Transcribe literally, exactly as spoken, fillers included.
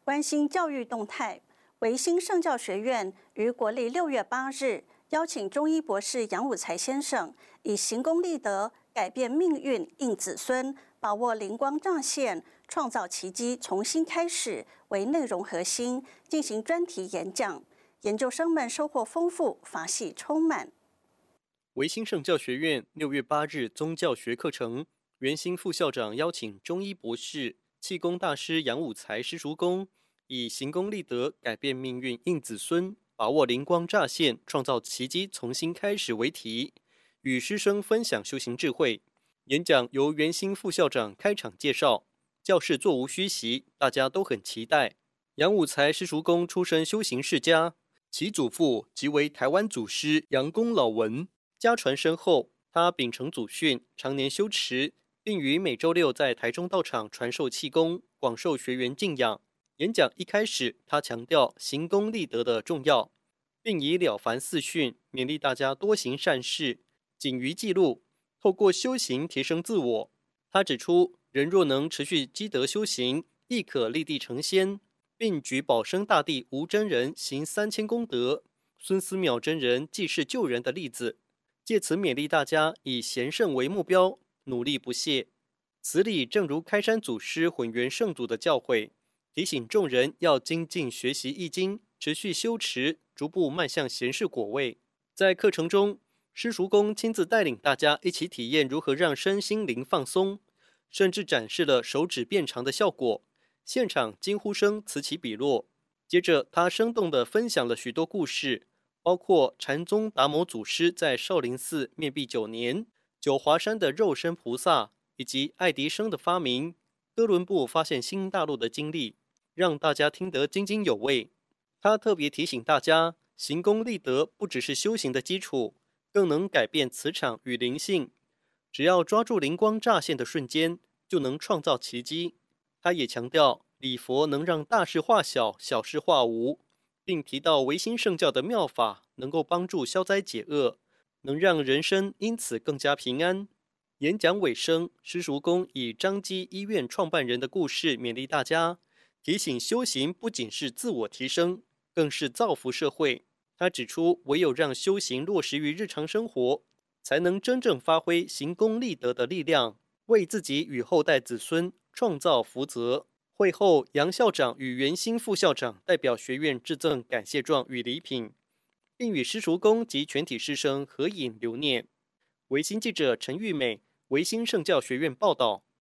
关心教育动态，维新圣教学院于国历六月八日邀请中医博士杨武才先生以行功立德、改变命运、应子孙、把握灵光乍现、创造奇迹、重新开始为内容核心进行专题演讲，研究生们收获丰富，法喜充满。 维新圣教学院六月八日宗教学课程，原新副校长邀请中医博士、气功大师杨武才师叔公，以行功立德、改变命运、应子孙、把握灵光乍现、创造奇迹、重新开始为题，与师生分享修行智慧。演讲由原新副校长开场介绍，教室座无虚席，大家都很期待。杨武才师叔公出身修行世家，其祖父即为台湾祖师杨公老文。家传深厚，他秉承祖训，常年修持，并于每周六在台中道场传授气功，广受学员敬仰。演讲一开始，他强调行功立德的重要，并以了凡四训勉励大家多行善事，谨于记录，透过修行提升自我。他指出，人若能持续积德修行，亦可立地成仙，并举保生大帝吴真人行三千功德，孙思邈真人济世救人的例子。借此勉励大家以贤圣为目标，努力不懈。此理正如开山祖师混元圣祖的教诲，提醒众人要精进学习易经，持续修持，逐步迈向贤士果位。在课程中，师叔公亲自带领大家一起体验如何让身心灵放松，甚至展示了手指变长的效果，现场惊呼声此起彼落。接着，他生动地分享了许多故事，包括禅宗达摩祖师在少林寺面壁九年、九华山的肉身菩萨，以及爱迪生的发明、哥伦布发现新大陆的经历，让大家听得津津有味。他特别提醒大家，行功立德不只是修行的基础，更能改变磁场与灵性。只要抓住灵光乍现的瞬间，就能创造奇迹。他也强调，礼佛能让大事化小，小事化无，并提到维新圣教的妙法能够帮助消灾解厄，能让人生因此更加平安。演讲尾声，师叔公以彰基医院创办人的故事勉励大家，提醒修行不仅是自我提升，更是造福社会。他指出，唯有让修行落实于日常生活，才能真正发挥行功立德的力量，为自己与后代子孙创造福泽。会后，杨校长与原新副校长代表学院致赠感谢状与礼品，并与师叔公及全体师生合影留念。维新记者陈玉美，维新圣教学院报道。